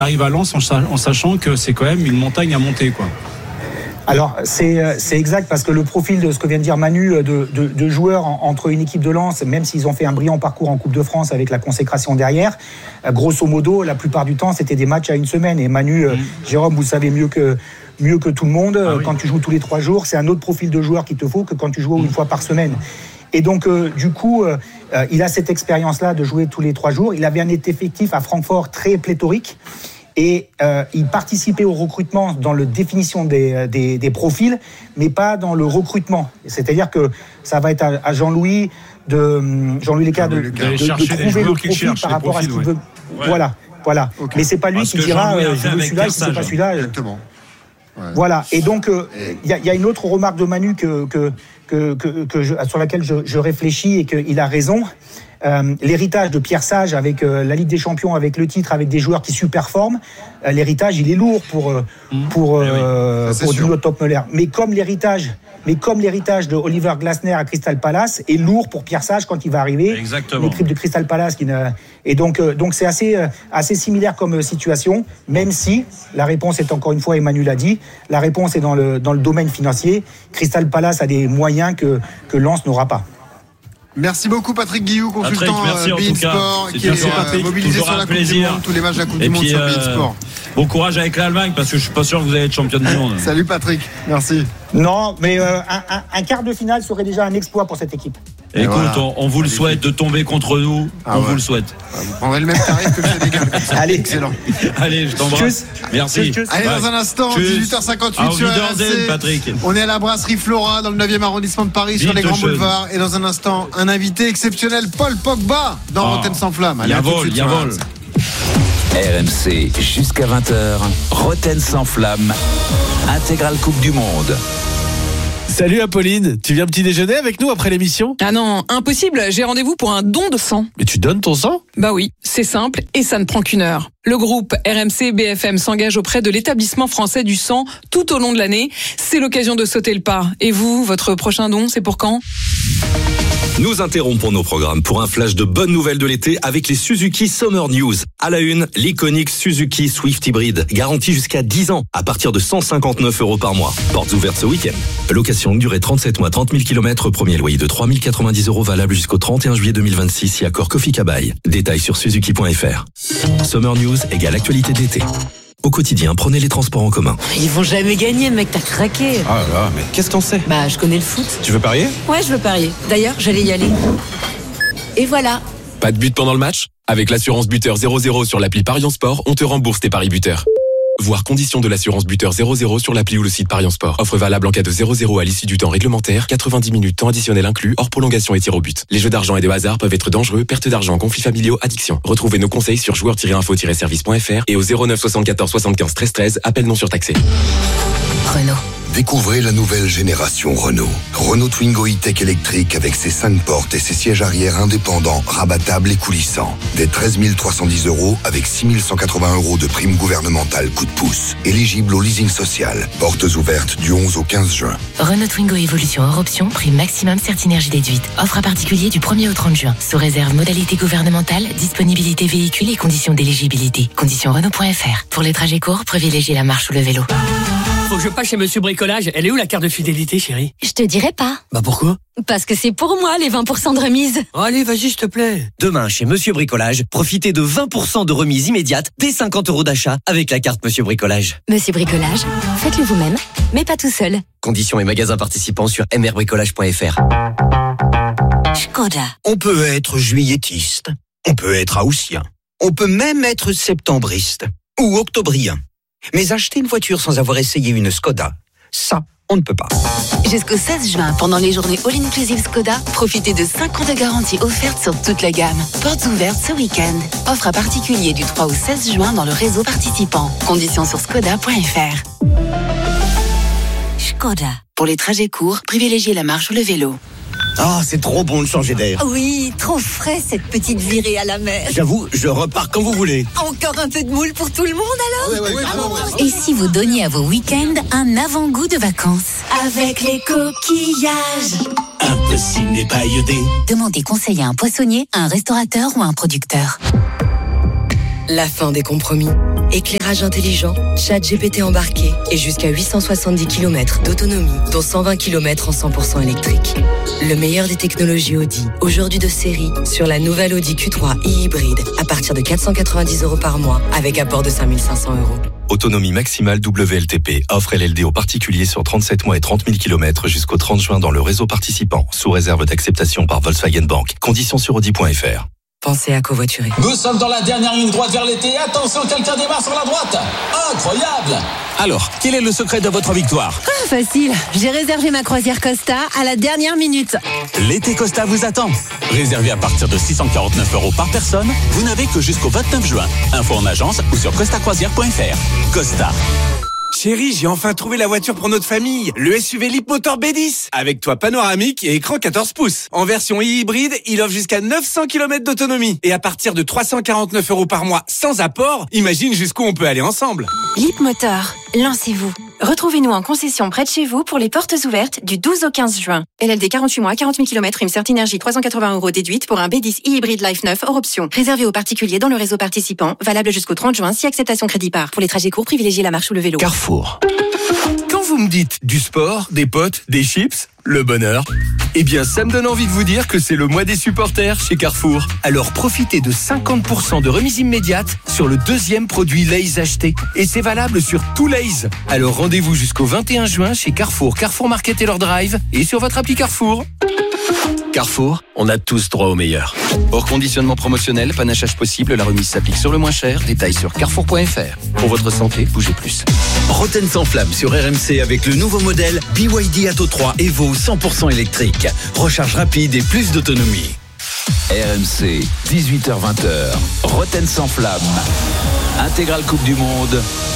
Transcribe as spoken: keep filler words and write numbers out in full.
arrive à Lens en sachant que c'est quand même une montagne à monter, quoi. Alors c'est, c'est exact, parce que le profil de ce que vient de dire Manu de, de, de joueurs en, entre une équipe de Lens, même s'ils ont fait un brillant parcours en Coupe de France avec la consécration derrière, grosso modo la plupart du temps c'était des matchs à une semaine. Et Manu, mmh. Jérôme, vous savez mieux que mieux que tout le monde, ah oui. Quand tu joues tous les trois jours, c'est un autre profil de joueur qu'il te faut que quand tu joues mmh. une fois par semaine. Et donc euh, du coup euh, il a cette expérience-là de jouer tous les trois jours. Il avait un effectif à Francfort très pléthorique. Et euh, il participait au recrutement dans la définition des, des, des profils, mais pas dans le recrutement. C'est-à-dire que ça va être à, à Jean-Louis de Jean-Louis Lécart de, de, de, de trouver le profil par rapport profils, à ce qu'il veut. Ouais. Voilà, voilà. Okay. Mais c'est pas lui Parce qui dira euh, je veux celui-là, si c'est pas celui-là. Exactement. Ouais. Voilà. Et donc il euh, y, y a une autre remarque de Manu que que que, que, que je, sur laquelle je, je réfléchis et qu'il a raison. Euh, l'héritage de Pierre Sage avec euh, la Ligue des Champions, avec le titre, avec des joueurs qui surperforment, euh, l'héritage il est lourd pour euh, pour euh, oui, pour Dino Topmöller. Mais comme l'héritage, mais comme l'héritage de Oliver Glasner à Crystal Palace est lourd pour Pierre Sage quand il va arriver. Exactement. L'équipe de Crystal Palace qui ne... et donc euh, donc c'est assez euh, assez similaire comme euh, situation, même si la réponse est encore une fois, Emmanuel l'a dit, la réponse est dans le dans le domaine financier. Crystal Palace a des moyens que que Lens n'aura pas. Merci beaucoup Patrick Guillou, consultant Patrick, Bein Sport, qui est euh, mobilisé sur la Coupe du Monde, tous les matchs de la Coupe et du puis, Monde sur euh, Bein Sport. Bon courage avec l'Allemagne, parce que je suis pas sûr que vous allez être championne du monde. Salut Patrick, merci. Non, mais euh, un, un, un quart de finale serait déjà un exploit pour cette équipe. Et Écoute, voilà. on, on vous le souhaite de tomber contre nous, ah on ouais. vous le souhaite. Vous prendrez le même tarif que chez les gars. Allez, excellent. Allez, je t'embrasse. Merci. Tchuss, tchuss. Allez, dans un instant, dix-huit heures cinquante-huit ah, sur R M C. Patrick. On est à la brasserie Flora, dans le neuvième arrondissement de Paris, Vite sur les grands jeune. boulevards. Et dans un instant, un invité exceptionnel, Paul Pogba, dans oh. Rotten sans flamme. Allez, Yavol, Yavol. R M C, jusqu'à vingt heures, Rotten sans flamme, intégrale Coupe du Monde. Salut Apolline, tu viens petit déjeuner avec nous après l'émission ? Ah non, impossible, j'ai rendez-vous pour un don de sang. Mais tu donnes ton sang ? Bah oui, c'est simple et ça ne prend qu'une heure. Le groupe R M C B F M s'engage auprès de l'établissement français du sang tout au long de l'année. C'est l'occasion de sauter le pas. Et vous, votre prochain don, c'est pour quand ? Nous interrompons nos programmes pour un flash de bonnes nouvelles de l'été avec les Suzuki Summer News. À la une, l'iconique Suzuki Swift Hybrid, garantie jusqu'à dix ans à partir de cent cinquante-neuf euros par mois. Portes ouvertes ce week-end. Location durée trente-sept mois, trente mille kilomètres, premier loyer de trois mille quatre-vingt-dix euros valable jusqu'au trente et un juillet deux mille vingt-six si accord Kofi Kabai. Détails sur suzuki point f r. Summer News égale actualité d'été. Au quotidien, prenez les transports en commun. Ils vont jamais gagner, mec, t'as craqué. Ah là, mais qu'est-ce que t'en sais ? Bah, je connais le foot. Tu veux parier ? Ouais, je veux parier. D'ailleurs, j'allais y aller. Et voilà. Pas de but pendant le match ? Avec l'assurance buteur zéro zéro sur l'appli Parion Sport, on te rembourse tes paris buteurs. Voir conditions de l'assurance buteur zéro zéro sur l'appli ou le site Parion Sport. Offre valable en cas de zéro zéro à l'issue du temps réglementaire, quatre-vingt-dix minutes temps additionnel inclus, hors prolongation et tir au but. Les jeux d'argent et de hasard peuvent être dangereux, perte d'argent, conflits familiaux, addiction. Retrouvez nos conseils sur joueurs tiret info tiret service point f r et au zéro neuf soixante-quatorze soixante-quinze treize treize, appel non surtaxé. Renault. Découvrez la nouvelle génération Renault. Renault Twingo E-Tech électrique avec ses cinq portes et ses sièges arrière indépendants, rabattables et coulissants. Dès treize mille trois cent dix euros avec six mille cent quatre-vingts euros de prime gouvernementale coup de pouce. Éligible au leasing social. Portes ouvertes du onze au quinze juin. Renault Twingo Evolution hors option, prime maximum Certinergie déduite. Offre à particulier du premier au trente juin. Sous réserve modalité gouvernementale, disponibilité véhicule et conditions d'éligibilité. Conditions Renault point f r. Pour les trajets courts, privilégiez la marche ou le vélo. Faut que je passe chez Monsieur Bricolage. Elle est où la carte de fidélité, chérie ? Je te dirai pas. Bah pourquoi ? Parce que c'est pour moi les vingt pour cent de remise. Oh, allez, vas-y, s'il te plaît. Demain, chez Monsieur Bricolage, profitez de vingt pour cent de remise immédiate dès cinquante euros d'achat avec la carte Monsieur Bricolage. Monsieur Bricolage, faites-le vous-même, mais pas tout seul. Conditions et magasins participants sur m r bricolage point f r. Škoda. On peut être juilletiste, on peut être haussien, on peut même être septembriste ou octobrien. Mais acheter une voiture sans avoir essayé une Škoda, ça, on ne peut pas. Jusqu'au seize juin, pendant les journées All Inclusive Škoda, profitez de cinq ans de garantie offerte sur toute la gamme. Portes ouvertes ce week-end. Offre à particulier du trois au seize juin dans le réseau participant. Conditions sur škoda point f r. Škoda. Pour les trajets courts, privilégiez la marche ou le vélo. Ah, c'est trop bon de changer d'air. Oui, trop frais cette petite virée à la mer. J'avoue, je repars quand vous voulez. Encore un peu de moule pour tout le monde alors ? Ouais, ouais, ah, ouais. Et si vous donniez à vos week-ends un avant-goût de vacances ? Avec les coquillages. Impossible n'est pas iodé. Demandez conseil à un poissonnier, à un restaurateur ou à un producteur. la fin des compromis. Éclairage intelligent, chat G P T embarqué et jusqu'à huit cent soixante-dix kilomètres d'autonomie, dont cent vingt kilomètres en cent pour cent électrique. Le meilleur des technologies Audi, aujourd'hui de série, sur la nouvelle Audi Q trois e-hybride, à partir de quatre cent quatre-vingt-dix euros par mois, avec apport de cinq mille cinq cents euros. Autonomie maximale W L T P. Offre L L D aux particuliers sur trente-sept mois et trente mille kilomètres jusqu'au trente juin dans le réseau participant, sous réserve d'acceptation par Volkswagen Bank. Conditions sur audi point f r. Pensez à covoiturer. Nous sommes dans la dernière ligne droite vers l'été. Attention, quelqu'un démarre sur la droite. Incroyable! Alors, quel est le secret de votre victoire? Ah, facile. J'ai réservé ma croisière Costa à la dernière minute. L'été Costa vous attend. Réservé à partir de six cent quarante-neuf euros par personne, vous n'avez que jusqu'au vingt-neuf juin. Info en agence ou sur costa croisière point f r. Costa. Chérie, j'ai enfin trouvé la voiture pour notre famille. Le S U V Leapmotor B dix. Avec toit panoramique et écran quatorze pouces. En version e-hybride, il offre jusqu'à neuf cents kilomètres d'autonomie. Et à partir de trois cent quarante-neuf euros par mois sans apport, imagine jusqu'où on peut aller ensemble. Leapmotor, lancez-vous. Retrouvez-nous en concession près de chez vous pour les portes ouvertes du douze au quinze juin. L L D quarante-huit mois, quarante mille kilomètres, prime Cert Énergie trois cent quatre-vingts euros déduite pour un B dix e-hybride Life neuf hors option. Réservé aux particuliers dans le réseau participant, valable jusqu'au trente juin si acceptation crédit par. Pour les trajets courts, privilégiez la marche ou le vélo. Carrefour. Quand vous me dites du sport, des potes, des chips, le bonheur, eh bien ça me donne envie de vous dire que c'est le mois des supporters chez Carrefour. Alors profitez de cinquante pour cent de remise immédiate sur le deuxième produit Lay's acheté. Et c'est valable sur tout Lay's. Alors rendez-vous jusqu'au vingt et un juin chez Carrefour, Carrefour Market et leur drive et sur votre appli Carrefour. Carrefour, on a tous droit au meilleur. Hors conditionnement promotionnel, panachage possible, la remise s'applique sur le moins cher. Détails sur carrefour point f r. Pour votre santé, bougez plus. Roten sans flamme sur R M C avec le nouveau modèle B Y D Atto trois Evo cent pour cent électrique. Recharge rapide et plus d'autonomie. R M C, dix-huit heures vingt. Roten sans flamme. Intégrale Coupe du Monde.